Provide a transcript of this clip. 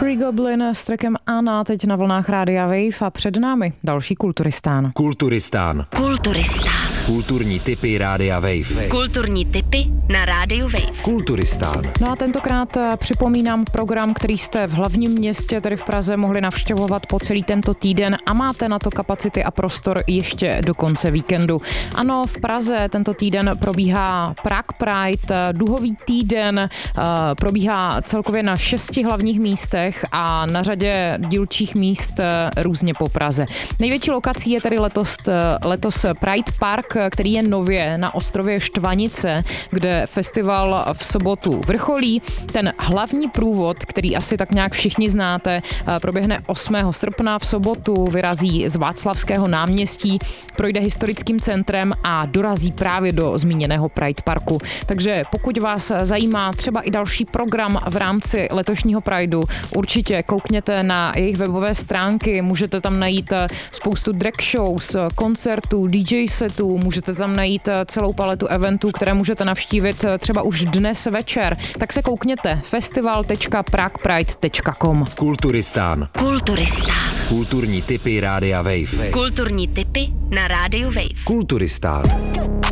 Green Goblin s trackem Anna teď na vlnách Rádia Wave a před námi další Kulturistán. Kulturistán. Kulturní tipy Rádia Wave. Kulturní tipy na Rádiu Wave. Kulturistán. No a tentokrát připomínám program, který jste v hlavním městě, tedy v Praze, mohli navštěvovat po celý tento týden a máte na to kapacity a prostor ještě do konce víkendu. Ano, v Praze tento týden probíhá Prague Pride, duhový týden, probíhá celkově na 6 hlavních místech a na řadě dílčích míst různě po Praze. Největší lokací je tedy letos Pride Park, který je nově na ostrově Štvanice, kde festival v sobotu vrcholí. Ten hlavní průvod, který asi tak nějak všichni znáte, proběhne 8. srpna v sobotu, vyrazí z Václavského náměstí, projde historickým centrem a dorazí právě do zmíněného Pride Parku. Takže pokud vás zajímá třeba i další program v rámci letošního Prideu, určitě koukněte na jejich webové stránky, můžete tam najít spoustu drag shows, koncertů, DJ setů, můžete tam najít celou paletu eventů, které můžete navštívit třeba už dnes večer. Tak se koukněte festival.praguepride.com. Kulturistán. Kulturní tipy Rádia Wave. Kulturní tipy na Rádiu Wave. Kulturistán.